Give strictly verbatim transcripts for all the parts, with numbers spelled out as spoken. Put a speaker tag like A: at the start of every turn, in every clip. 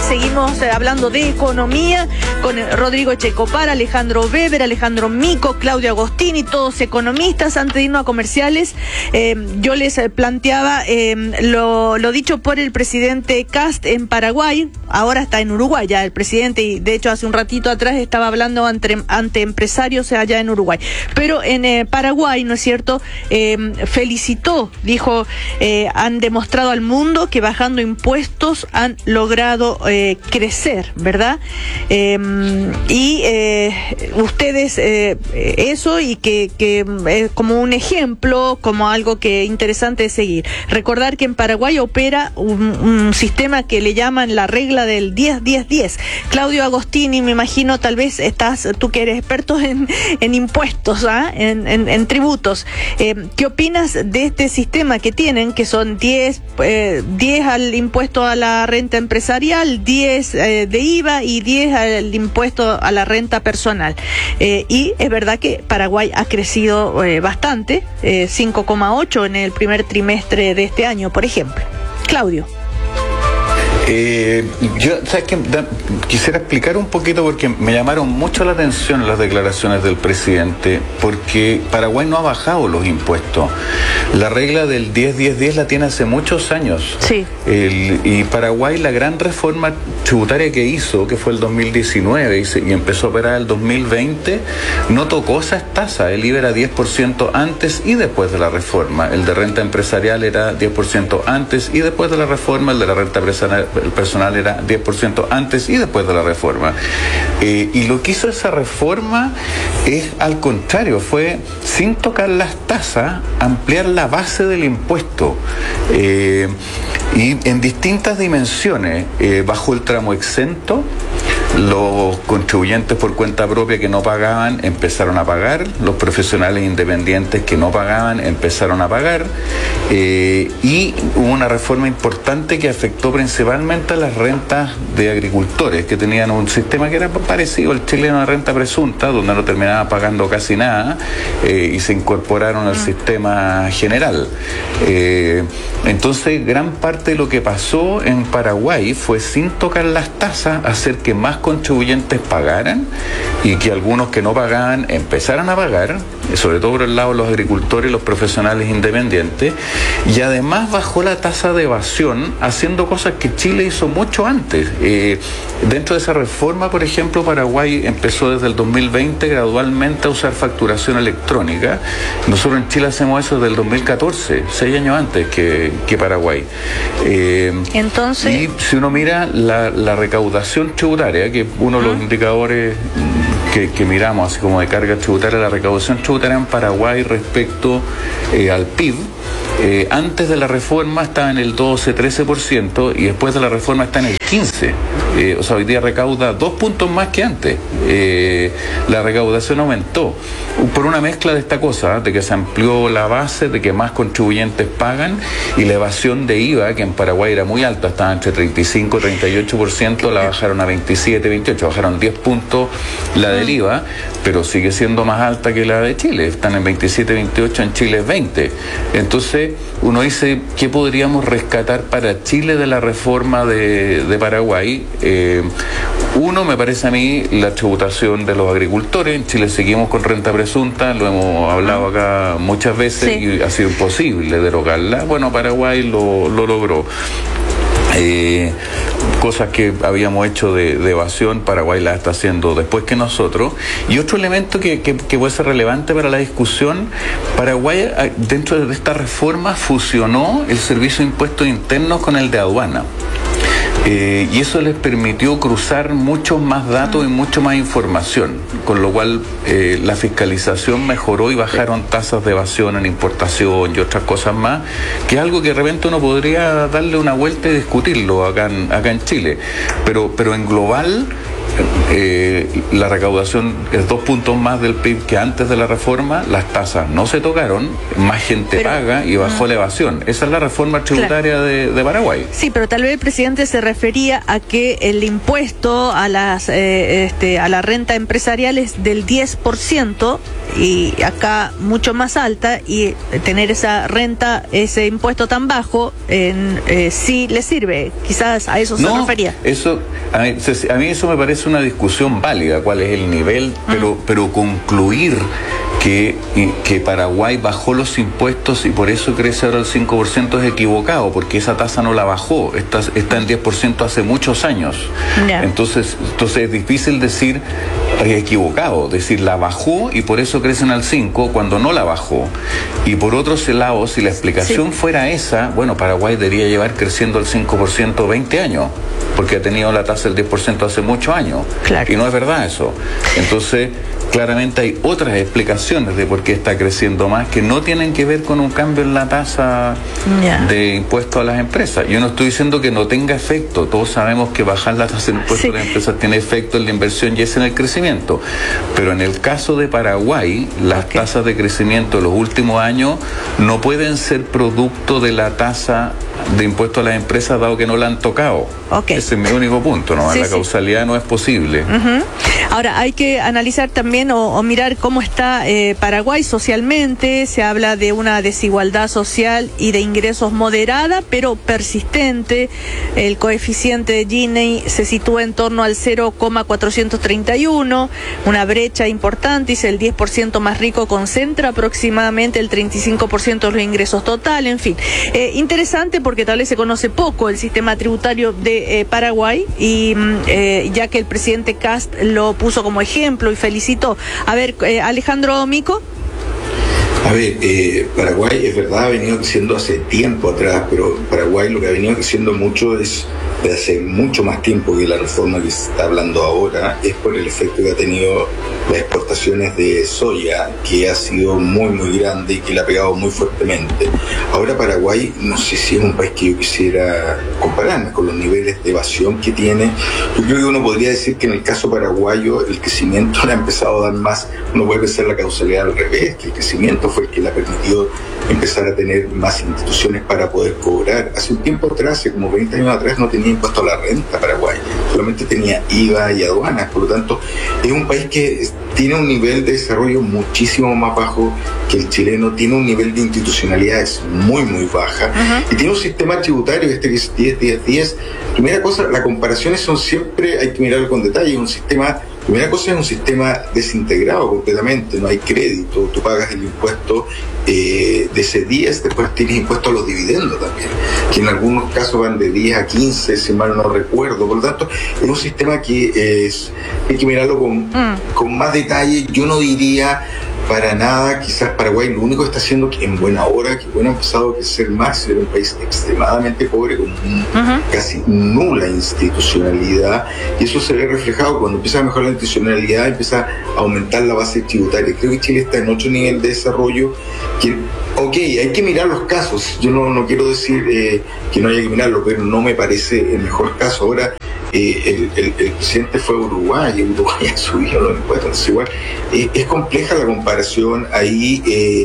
A: seguimos eh, hablando de economía con Rodrigo Echecopar, Alejandro Weber, Alejandro Mico, Claudio Agostini, todos economistas. Antes de irnos a comerciales, eh, yo les planteaba eh, lo, lo dicho por el presidente Kast en Paraguay. Ahora está en Uruguay ya el presidente, y de hecho hace un ratito atrás estaba hablando ante, ante empresarios allá en Uruguay. Pero en eh, Paraguay, ¿no es cierto?, eh, felicitó, dijo, eh, han demostrado al mundo que bajando impuestos han logrado eh, crecer, ¿verdad? Eh, y eh, ustedes eh, eso, y que, que es como un ejemplo, como algo que interesante de seguir. Recordar que en Paraguay opera un, un sistema que le llaman la regla del diez diez diez. Claudio Agostini, me imagino, tal vez estás, tú que eres experto en, en impuestos, ¿ah? en, en, en tributos. Eh, ¿Qué opinas de este sistema que tienen, que son diez, eh, diez al impuesto a la renta empresarial, diez eh, de I V A y diez al impuesto a la renta personal? Eh, y es verdad que Paraguay ha crecido eh, bastante, eh, cinco coma ocho en el primer trimestre de este año, por ejemplo. Claudio.
B: Eh, yo, ¿sabes qué? Da, quisiera explicar un poquito, porque me llamaron mucho la atención las declaraciones del presidente, porque Paraguay no ha bajado los impuestos. La regla del diez diez diez la tiene hace muchos años.
A: Sí.
B: El, y Paraguay, la gran reforma tributaria que hizo, que fue el dos mil diecinueve y, se, y empezó a operar el dos mil veinte, no tocó esas tasas. El I V A era diez por ciento antes y después de la reforma. El de renta empresarial era diez por ciento antes y después de la reforma. El de la renta empresarial el personal era diez por ciento antes y después de la reforma. Eh, y lo que hizo esa reforma es, al contrario, fue, sin tocar las tasas, ampliar la base del impuesto. Eh, y en distintas dimensiones, eh, bajó el tramo exento. Los contribuyentes por cuenta propia que no pagaban empezaron a pagar, los profesionales independientes que no pagaban empezaron a pagar, eh, y hubo una reforma importante que afectó principalmente a las rentas de agricultores, que tenían un sistema que era parecido al chileno de renta presunta, donde no terminaban pagando casi nada, eh, y se incorporaron al mm. sistema general. Eh, entonces, gran parte de lo que pasó en Paraguay fue, sin tocar las tasas, hacer que más contribuyentes pagaran, y que algunos que no pagaban empezaran a pagar, sobre todo por el lado de los agricultores y los profesionales independientes, y además bajó la tasa de evasión, haciendo cosas que Chile hizo mucho antes. Eh, dentro de esa reforma, por ejemplo, Paraguay empezó desde el dos mil veinte gradualmente a usar facturación electrónica. Nosotros en Chile hacemos eso desde el dos mil catorce, seis años antes que, que Paraguay. Eh,
A: Entonces,
B: y si uno mira la, la recaudación tributaria, que uno de los indicadores que, que miramos, así como de carga tributaria, la recaudación tributaria en Paraguay respecto eh, al P I B, eh, antes de la reforma estaba en el doce trece por ciento y después de la reforma está en el quince por ciento. Eh, o sea, hoy día recauda dos puntos más que antes. Eh, la recaudación aumentó por una mezcla de esta cosa, de que se amplió la base, de que más contribuyentes pagan, y la evasión de I V A, que en Paraguay era muy alta, estaba entre treinta y cinco y treinta y ocho por ciento, la bajaron a veintisiete, veintiocho, bajaron diez puntos la del I V A, pero sigue siendo más alta que la de Chile, están en veintisiete, veintiocho, en Chile es veinte. Entonces uno dice, ¿qué podríamos rescatar para Chile de la reforma de, de Paraguay? Eh, uno, me parece a mí, la tributación de los agricultores. En Chile seguimos con renta presunta, lo hemos hablado acá muchas veces, sí, y ha sido imposible derogarla. Bueno, Paraguay lo, lo logró. Eh, cosas que habíamos hecho de, de evasión, Paraguay las está haciendo después que nosotros. Y otro elemento que, que, que puede ser relevante para la discusión, Paraguay, dentro de esta reforma, fusionó el servicio de impuestos internos con el de aduana. Eh, y eso les permitió cruzar muchos más datos y mucho más información, con lo cual eh, la fiscalización mejoró y bajaron tasas de evasión en importación y otras cosas más, que es algo que de repente uno podría darle una vuelta y discutirlo acá en, acá en Chile. Pero, pero en global, eh, la recaudación es dos puntos más del P I B que antes de la reforma, las tasas no se tocaron, más gente pero, paga y bajó uh, la evasión. Esa es la reforma tributaria claro. de, de Paraguay.
A: Sí, pero tal vez el presidente se refería a que el impuesto a las eh, este, a la renta empresarial es del diez por ciento y acá mucho más alta, y tener esa renta, ese impuesto tan bajo, en, eh, sí le sirve. Quizás a eso se
B: no,
A: refería.
B: Eso, a mí, a mí eso me parece una discusión válida, cuál es el nivel, pero, uh-huh. pero concluir que, que Paraguay bajó los impuestos y por eso crece ahora el cinco por ciento es equivocado, porque esa tasa no la bajó, está, está en diez por ciento hace muchos años. Yeah. Entonces, entonces es difícil decir es equivocado, decir la bajó y por eso crecen al cinco cuando no la bajó. Y por otro lado, si la explicación sí. fuera esa, bueno, Paraguay debería llevar creciendo al cinco por ciento veinte años, porque ha tenido la tasa del diez por ciento hace muchos años. Claro. Y no es verdad eso. Entonces, claramente hay otras explicaciones de por qué está creciendo más que no tienen que ver con un cambio en la tasa yeah. de impuestos a las empresas. Yo no estoy diciendo que no tenga efecto, todos sabemos que bajar la tasa de impuestos sí. a las empresas tiene efecto en la inversión y es en el crecimiento, pero en el caso de Paraguay, las okay. tasas de crecimiento de los últimos años no pueden ser producto de la tasa de impuestos a las empresas, dado que no la han tocado. Okay. Ese es mi único punto, ¿no? Sí, la sí. causalidad no es posible.
A: Uh-huh. Ahora, hay que analizar también o, o mirar cómo está eh, Paraguay socialmente. Se habla de una desigualdad social y de ingresos moderada, pero persistente. El coeficiente de Gini se sitúa en torno al cero coma cuatrocientos treinta y uno, una brecha importante, y el diez por ciento más rico concentra aproximadamente el treinta y cinco por ciento de los ingresos totales. En fin, eh, interesante porque tal vez se conoce poco el sistema tributario de eh, Paraguay, y eh, ya que el presidente Kast lo puso como ejemplo y felicitó. A ver, eh, Alejandro Mico.
C: A ver, eh, Paraguay es verdad, ha venido creciendo hace tiempo atrás, pero Paraguay lo que ha venido creciendo mucho es de hace mucho más tiempo que la reforma que se está hablando ahora, es por el efecto que ha tenido las exportaciones de soya, que ha sido muy muy grande y que le ha pegado muy fuertemente. Ahora Paraguay, no sé si es un país que yo quisiera compararme con los niveles de evasión que tiene. Yo creo que uno podría decir que en el caso paraguayo el crecimiento le ha empezado a dar más, uno puede pensar la causalidad al revés, que el crecimiento fue el que le ha permitido empezar a tener más instituciones para poder cobrar. Hace un tiempo atrás, hace como veinte años atrás, no tenía impuesto a la renta Paraguay, solamente tenía I V A y aduanas. Por lo tanto, es un país que tiene un nivel de desarrollo muchísimo más bajo que el chileno, tiene un nivel de institucionalidades muy muy baja, uh-huh. y tiene un sistema tributario este que es diez, diez, diez. Primera cosa, las comparaciones son siempre, hay que mirarlo con detalle, un sistema. Primera cosa, es un sistema desintegrado completamente, no hay crédito, tú pagas el impuesto eh, de ese diez, después tienes impuesto a los dividendos también, que en algunos casos van de diez a quince, si mal no recuerdo. Por lo tanto, es un sistema que es, hay que mirarlo con, mm. con más detalle. Yo no diría para nada, quizás Paraguay lo único que está haciendo que en buena hora, que bueno, ha empezado a crecer más, era un país extremadamente pobre, con uh-huh. casi nula institucionalidad, y eso se ve reflejado cuando empieza a mejorar la institucionalidad, empieza a aumentar la base tributaria. Creo que Chile está en otro nivel de desarrollo que, ok, hay que mirar los casos, yo no, no quiero decir eh, que no haya que mirarlo, pero no me parece el mejor caso. Ahora, Eh, el, el, el presidente fue a Uruguay y Uruguay ha subido los impuestos, entonces igual eh, es compleja la comparación ahí. eh,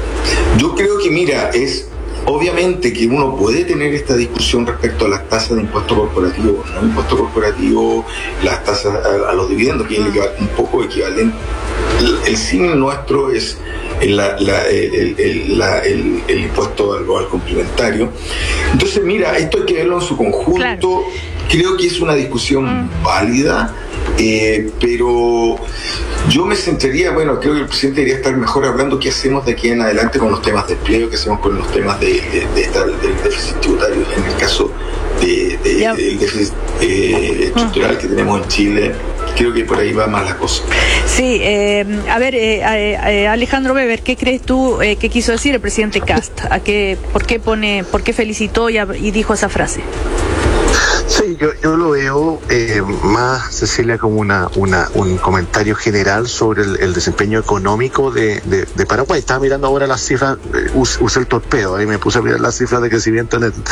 C: yo creo que mira, es obviamente que uno puede tener esta discusión respecto a las tasas de impuesto corporativo, no impuesto corporativo, las tasas a, a los dividendos, que es un poco equivalente. El, el cine nuestro es La, la, el, el, la, el, el impuesto al, al complementario. Entonces, mira, esto hay que verlo en su conjunto. Claro. Creo que es una discusión mm. válida, eh, pero yo me centraría, bueno, creo que el presidente debería estar mejor hablando qué hacemos de aquí en adelante con los temas de empleo, qué hacemos con los temas de, de, de esta, del déficit tributario, en el caso de, de, yeah. del déficit eh, estructural mm. que tenemos en Chile. Creo que por ahí va más la cosa.
A: Sí, eh, a ver, eh, eh, Alejandro Weber, ¿qué crees tú eh, que quiso decir el presidente Kast? ¿A qué, por qué pone, por qué felicitó y, y dijo esa frase?
D: Sí, yo, yo lo veo eh, más, Cecilia, como una, una un comentario general sobre el, el desempeño económico de, de, de Paraguay. Estaba mirando ahora las cifras, eh, usé el torpedo, ahí me puse a mirar las cifras de crecimiento en el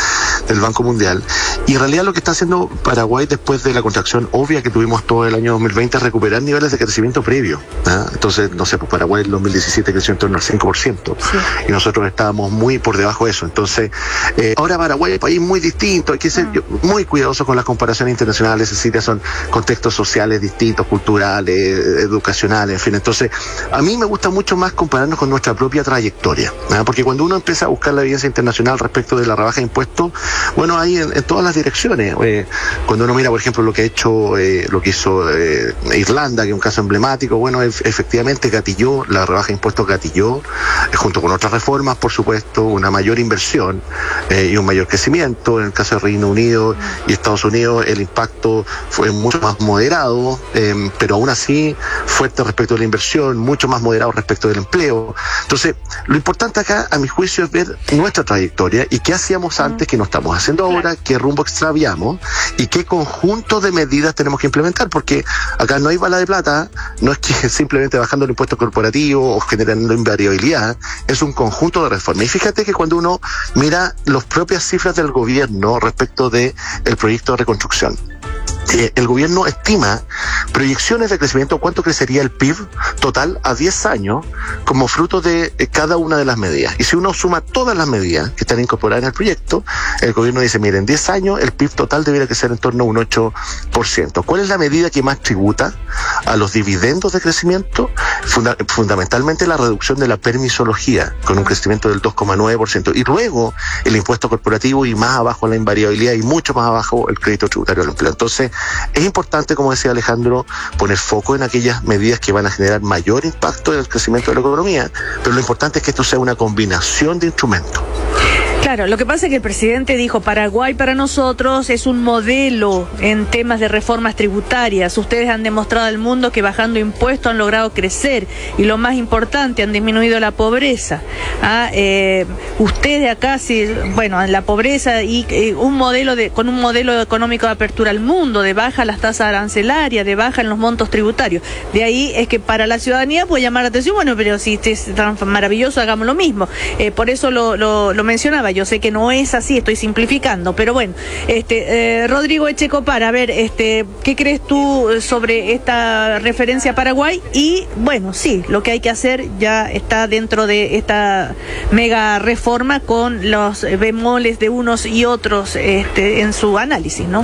D: el Banco Mundial, y en realidad lo que está haciendo Paraguay después de la contracción obvia que tuvimos todo el año dos mil veinte es recuperar niveles de crecimiento previo, ¿eh? Entonces, no sé, pues Paraguay en el dos mil diecisiete creció en torno al cinco por ciento, sí, y nosotros estábamos muy por debajo de eso. Entonces, eh, ahora Paraguay es un país muy distinto, hay que ser mm. muy cuidadosos con las comparaciones internacionales, Cecilia, son contextos sociales distintos, culturales, educacionales, en fin. Entonces, a mí me gusta mucho más compararnos con nuestra propia trayectoria, ¿eh? Porque cuando uno empieza a buscar la evidencia internacional respecto de la rebaja de impuestos, bueno, hay en, en todas las direcciones. Eh, cuando uno mira, por ejemplo, lo que ha hecho, eh, lo que hizo eh, Irlanda, que es un caso emblemático, bueno, e- efectivamente gatilló, la rebaja de impuestos gatilló, eh, junto con otras reformas, por supuesto, una mayor inversión eh, y un mayor crecimiento. En el caso de Reino Unido y Estados Unidos, el impacto fue mucho más moderado, eh, pero aún así fuerte respecto de la inversión, mucho más moderado respecto del empleo. Entonces, lo importante acá, a mi juicio, es ver nuestra trayectoria y qué hacíamos antes, qué no estamos haciendo ahora, qué rumbo extraviamos y qué conjunto de medidas tenemos que implementar, porque acá no hay bala de plata, no es que simplemente bajando el impuesto corporativo o generando invariabilidad, es un conjunto de reformas. Y fíjate que cuando uno mira las propias cifras del gobierno respecto de el proyecto de reconstrucción, Eh, el gobierno estima proyecciones de crecimiento, cuánto crecería el P I B total a diez años como fruto de eh, cada una de las medidas. Y si uno suma todas las medidas que están incorporadas en el proyecto, el gobierno dice, miren, en diez años el P I B total debería crecer en torno a un ocho por ciento. ¿Cuál es la medida que más tributa a los dividendos de crecimiento? Funda- fundamentalmente la reducción de la permisología, con un crecimiento del dos coma nueve por ciento. Y luego el impuesto corporativo y más abajo la invariabilidad y mucho más abajo el crédito tributario al empleo. Entonces, es importante, como decía Alejandro, poner foco en aquellas medidas que van a generar mayor impacto en el crecimiento de la economía, pero lo importante es que esto sea una combinación de instrumentos.
A: Claro, lo que pasa es que el presidente dijo, Paraguay para nosotros es un modelo en temas de reformas tributarias. Ustedes han demostrado al mundo que bajando impuestos han logrado crecer y lo más importante, han disminuido la pobreza. Ah, eh, ustedes acá, sí, bueno, la pobreza y eh, un modelo de, con un modelo económico de apertura al mundo, de baja las tasas arancelarias, de baja en los montos tributarios. De ahí es que para la ciudadanía puede llamar la atención, bueno, pero si es tan maravilloso, hagamos lo mismo. Eh, por eso lo, lo, lo mencionaba. Yo sé que no es así, estoy simplificando, pero bueno, este eh, Rodrigo Echecopar, a ver, este, ¿qué crees tú sobre esta referencia a Paraguay? Y bueno, sí, lo que hay que hacer ya está dentro de esta mega reforma con los bemoles de unos y otros este, en su análisis, ¿no?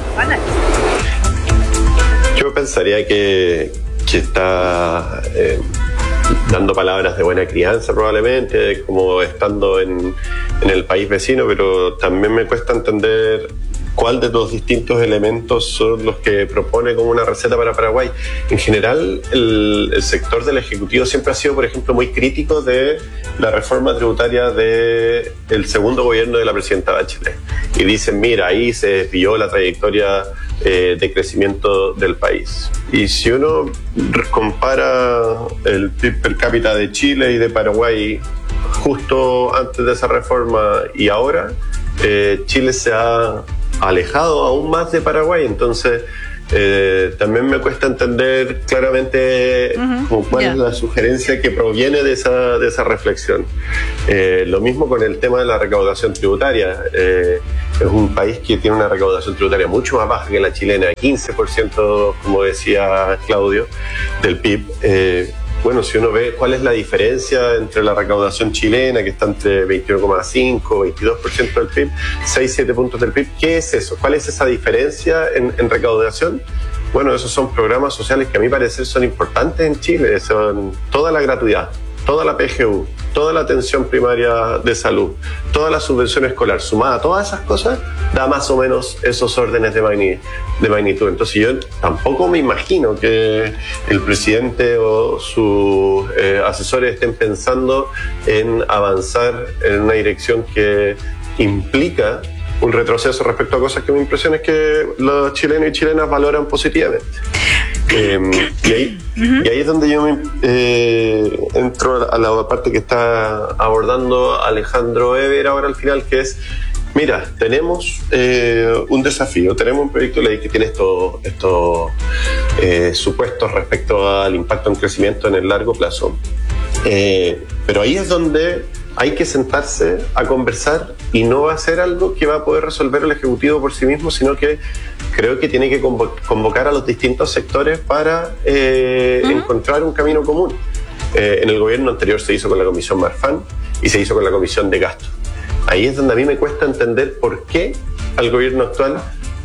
E: Yo pensaría que, que está eh, dando palabras de buena crianza probablemente, como estando en, en el país vecino, pero también me cuesta entender cuál de los distintos elementos son los que propone como una receta para Paraguay. En general, el, el sector del Ejecutivo siempre ha sido, por ejemplo, muy crítico de la reforma tributaria del segundo gobierno de la presidenta Bachelet. Y dicen, mira, ahí se desvió la trayectoria eh, de crecimiento del país. Y si uno compara el P I B per cápita de Chile y de Paraguay justo antes de esa reforma y ahora, eh, Chile se ha alejado aún más de Paraguay. Entonces eh, también me cuesta entender claramente uh-huh. como cuál yeah. es la sugerencia que proviene de esa, de esa reflexión. Eh, lo mismo con el tema de la recaudación tributaria. Eh, es un país que tiene una recaudación tributaria mucho más baja que la chilena, quince por ciento, como decía Claudio, del P I B. Eh, Bueno, si uno ve cuál es la diferencia entre la recaudación chilena, que está entre veintiuno coma cinco, veintidós por ciento del P I B, seis, siete puntos del P I B, ¿qué es eso? ¿Cuál es esa diferencia en, en recaudación? Bueno, esos son programas sociales que a mi parecer son importantes en Chile, son toda la gratuidad, toda la P G U, toda la atención primaria de salud, toda la subvención escolar, sumada a todas esas cosas, da más o menos esos órdenes de magnitud. De magnitud. Entonces yo tampoco me imagino que el presidente o sus eh, asesores estén pensando en avanzar en una dirección que implica un retroceso respecto a cosas que me impresiona es que los chilenos y chilenas valoran positivamente. Eh, y, ahí, uh-huh. y ahí es donde yo me, eh, entro a la parte que está abordando Alejandro Weber ahora al final, que es, mira, tenemos eh, un desafío, tenemos un proyecto de ley que tiene estos esto, eh, supuestos respecto al impacto en crecimiento en el largo plazo, eh, pero ahí es donde hay que sentarse a conversar y no va a ser algo que va a poder resolver el Ejecutivo por sí mismo, sino que creo que tiene que convocar a los distintos sectores para eh, uh-huh. encontrar un camino común. Eh, en el gobierno anterior se hizo con la Comisión Marfan y se hizo con la Comisión de Gasto. Ahí es donde a mí me cuesta entender por qué al gobierno actual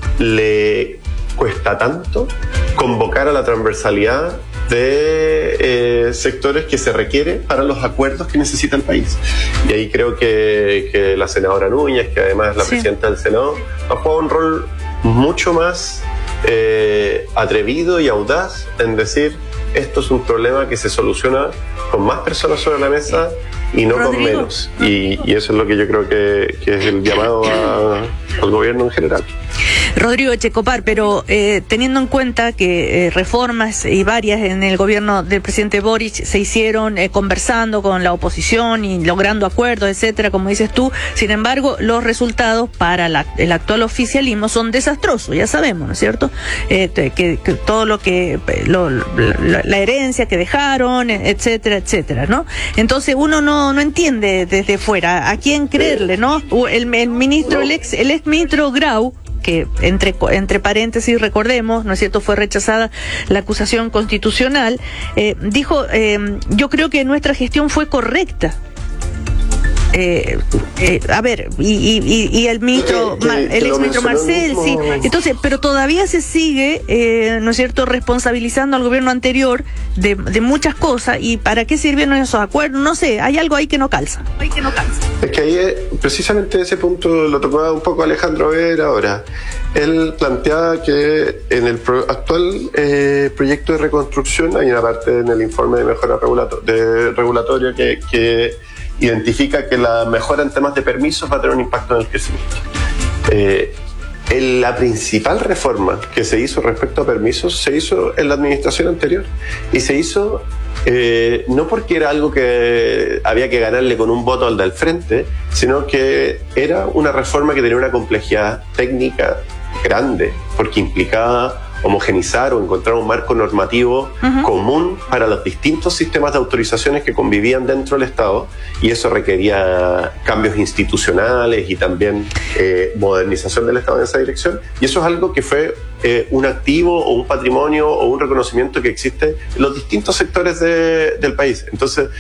E: le cuesta tanto convocar a la transversalidad de eh, sectores que se requiere para los acuerdos que necesita el país. Y ahí creo que, que la senadora Núñez, que además es la sí. presidenta del Senado, ha jugado un rol mucho más eh, atrevido y audaz en decir: esto es un problema que se soluciona con más personas sobre la mesa y no Rodrigo. con menos. Y, y eso es lo que yo creo que, que es el llamado a, al gobierno en general.
A: Rodrigo Echecopar, pero eh, teniendo en cuenta que eh, reformas y varias en el gobierno del presidente Boric se hicieron eh, conversando con la oposición y logrando acuerdos, etcétera, como dices tú, sin embargo, los resultados para la, el actual oficialismo son desastrosos, ya sabemos, ¿no es cierto? Eh, que, que todo lo que, lo, la, la herencia que dejaron, etcétera, etcétera, ¿no? Entonces uno no, no entiende desde fuera a quién creerle, ¿no? El, el ministro, el ex, el ex ministro Grau, que entre entre paréntesis recordemos, ¿no es cierto?, fue rechazada la acusación constitucional, eh, dijo, eh, yo creo que nuestra gestión fue correcta. Eh, eh, a ver, y, y, y el ministro,
E: que, que,
A: el ex ministro Marcel, sí. Entonces, pero todavía se sigue, eh, ¿no es cierto?, responsabilizando al gobierno anterior de, de muchas cosas. ¿Y para qué sirvieron esos acuerdos? No sé, hay algo ahí que no calza. Hay que no calza.
E: Es que ahí, precisamente ese punto lo tocaba un poco Alejandro Vera ahora. Él planteaba que en el pro, actual eh, proyecto de reconstrucción hay una parte en el informe de mejora regulato, de regulatoria que, que identifica que la mejora en temas de permisos va a tener un impacto en el crecimiento. Eh, en la principal reforma que se hizo respecto a permisos se hizo en la administración anterior y se hizo eh, no porque era algo que había que ganarle con un voto al del frente, sino que era una reforma que tenía una complejidad técnica grande porque implicaba homogenizar o encontrar un marco normativo uh-huh. común para los distintos sistemas de autorizaciones que convivían dentro del Estado, y eso requería cambios institucionales y también eh, modernización del Estado en esa dirección, y eso es algo que fue eh, un activo o un patrimonio o un reconocimiento que existe en los distintos sectores de, del país. Entonces,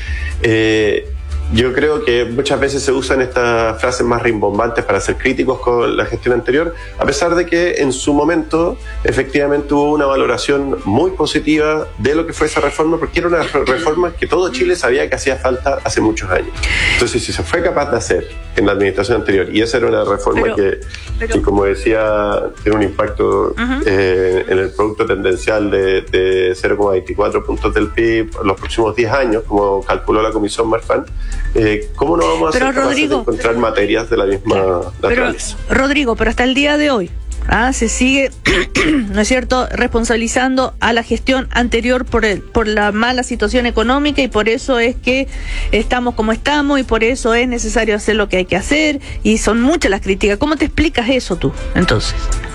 E: eh, yo creo que muchas veces se usan estas frases más rimbombantes para ser críticos con la gestión anterior, a pesar de que en su momento efectivamente hubo una valoración muy positiva de lo que fue esa reforma, porque era una reforma que todo Chile sabía que hacía falta hace muchos años. Entonces, si se fue capaz de hacer en la administración anterior, y esa era una reforma pero, que, pero... que, como decía, tiene un impacto uh-huh. eh, en el producto tendencial de, de cero coma veinticuatro puntos del P I B en los próximos diez años, como calculó la Comisión Marfan, Eh, ¿cómo no vamos a ser capaces Rodrigo, de encontrar materias de la misma naturaleza?
A: Pero, Rodrigo, pero hasta el día de hoy ¿ah? se sigue, ¿no es cierto?, responsabilizando a la gestión anterior por el, por la mala situación económica, y por eso es que estamos como estamos y por eso es necesario hacer lo que hay que hacer, y son muchas las críticas. ¿Cómo te explicas eso tú, entonces?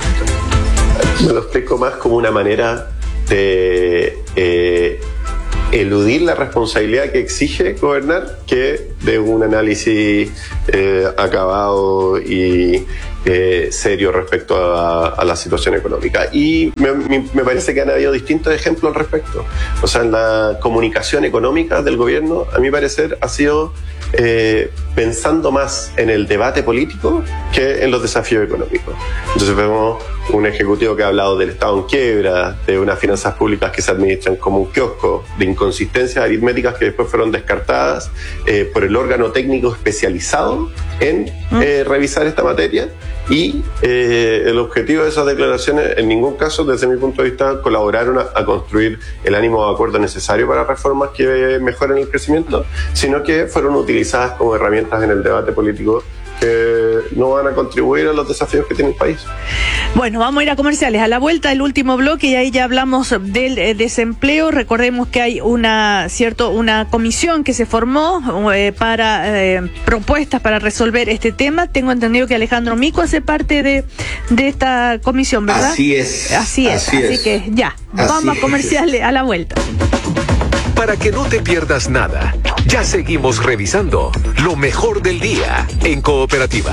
E: Me lo explico más como una manera de Eh, eludir la responsabilidad que exige gobernar que de un análisis eh, acabado y eh, serio respecto a, a la situación económica. Y me, me parece que han habido distintos ejemplos al respecto. O sea, en la comunicación económica del gobierno, a mi parecer, ha sido eh, pensando más en el debate político que en los desafíos económicos. Entonces vemos un ejecutivo que ha hablado del Estado en quiebra, de unas finanzas públicas que se administran como un kiosco, de inconsistencias aritméticas que después fueron descartadas eh, por el órgano técnico especializado en eh, revisar esta materia, y eh, el objetivo de esas declaraciones en ningún caso, desde mi punto de vista, colaboraron a, a construir el ánimo de acuerdo necesario para reformas que mejoren el crecimiento, sino que fueron utilizadas como herramientas en el debate político que no van a contribuir a los desafíos que tiene el país.
A: Bueno, vamos a ir a comerciales. A la vuelta, el último bloque, y ahí ya hablamos del eh, desempleo. Recordemos que hay una cierto una comisión que se formó eh, para eh, propuestas para resolver este tema. Tengo entendido que Alejandro Mico hace parte de, de esta comisión, ¿verdad?
C: Así es.
A: Así es. Así, así es. que ya, así vamos a comerciales a la vuelta.
F: Para que no te pierdas nada, ya seguimos revisando lo mejor del día en Cooperativa.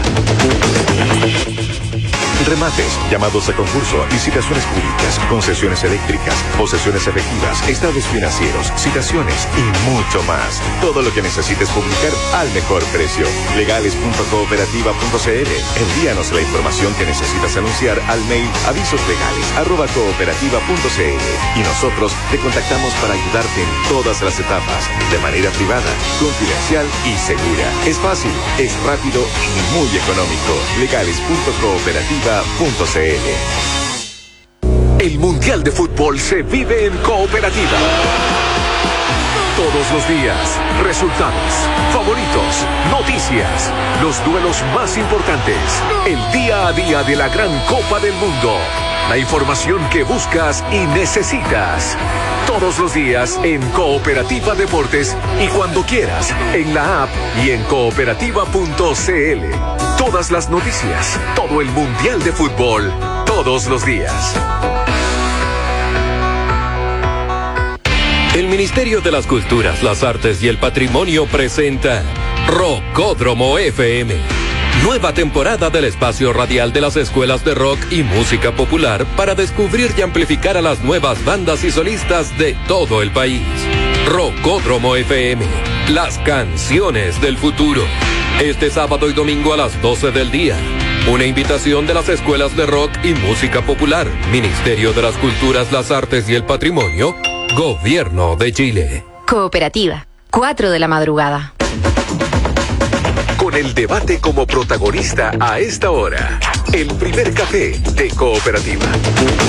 F: Remates, llamados a concurso, licitaciones públicas, concesiones eléctricas, posesiones efectivas, estados financieros, citaciones y mucho más. Todo lo que necesites publicar al mejor precio. legales punto cooperativa punto c l. Envíanos la información que necesitas anunciar al mail avisoslegales arroba cooperativa punto c l y nosotros te contactamos para ayudarte en todas las etapas, de manera privada, confidencial y segura. Es fácil, es rápido y muy económico. legales punto cooperativa punto c l. El Mundial de Fútbol se vive en Cooperativa. Todos los días, resultados, favoritos, noticias, los duelos más importantes, el día a día de la gran Copa del Mundo, la información que buscas y necesitas. Todos los días en Cooperativa Deportes y cuando quieras, en la app y en cooperativa punto c l. Todas las noticias, todo el Mundial de Fútbol, todos los días.
G: El Ministerio de las Culturas, las Artes y el Patrimonio presenta Rockódromo F M. Nueva temporada del espacio radial de las escuelas de rock y música popular para descubrir y amplificar a las nuevas bandas y solistas de todo el país. Rockódromo F M, las canciones del futuro. Este sábado y domingo a las doce del día. Una invitación de las escuelas de rock y música popular, Ministerio de las Culturas, las Artes y el Patrimonio, Gobierno de Chile.
H: Cooperativa, cuatro de la madrugada.
F: Con el debate como protagonista a esta hora. El primer café de Cooperativa.